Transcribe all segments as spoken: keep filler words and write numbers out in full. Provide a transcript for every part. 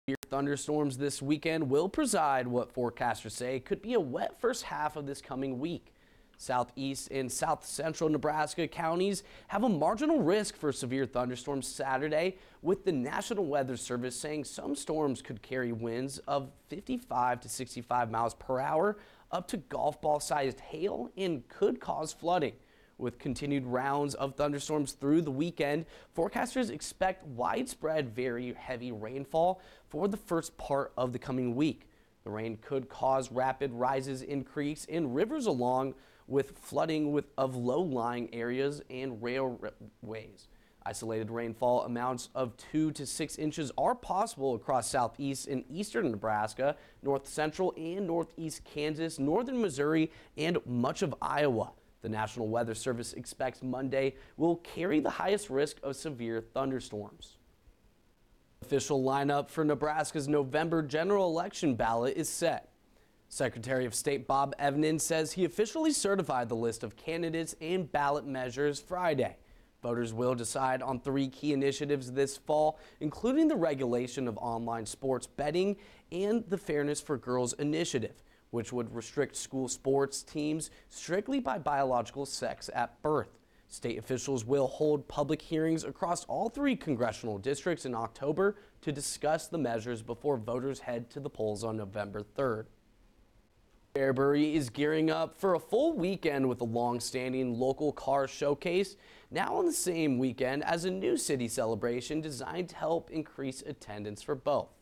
Thunderstorms this weekend will preside what forecasters say could be a wet first half of this coming week. Southeast and south central Nebraska counties have a marginal risk for severe thunderstorms Saturday, with the National Weather Service saying some storms could carry winds of fifty-five to sixty-five miles per hour, up to golf ball sized hail, and could cause flooding. With continued rounds of thunderstorms through the weekend, forecasters expect widespread very heavy rainfall for the first part of the coming week. The rain could cause rapid rises in creeks and rivers, along with flooding with, of low-lying areas and railways. Isolated rainfall amounts of two to six inches are possible across southeast and eastern Nebraska, north central and northeast Kansas, northern Missouri, and much of Iowa. The National Weather Service expects Monday will carry the highest risk of severe thunderstorms. Official lineup for Nebraska's November general election ballot is set. Secretary of State Bob Evnen says he officially certified the list of candidates and ballot measures Friday. Voters will decide on three key initiatives this fall, including the regulation of online sports betting and the Fairness for Girls initiative, which would restrict school sports teams strictly by biological sex at birth. State officials will hold public hearings across all three congressional districts in October to discuss the measures before voters head to the polls on November third. Fairbury is gearing up for a full weekend with a long-standing local car showcase, now on the same weekend as a new city celebration designed to help increase attendance for both.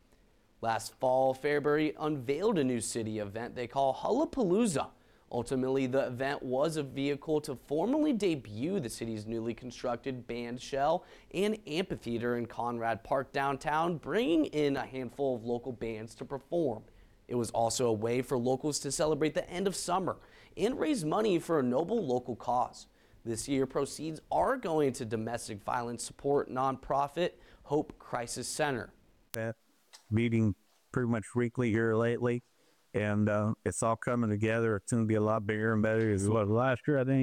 Last fall, Fairbury unveiled a new city event they call Hullapalooza. Ultimately, the event was a vehicle to formally debut the city's newly constructed band shell and amphitheater in Conrad Park downtown, bringing in a handful of local bands to perform. It was also a way for locals to celebrate the end of summer and raise money for a noble local cause. This year, proceeds are going to domestic violence support nonprofit Hope Crisis Center. Meeting pretty much weekly here lately, and uh, it's all coming together. It's going to be a lot bigger and better as well last year, I think.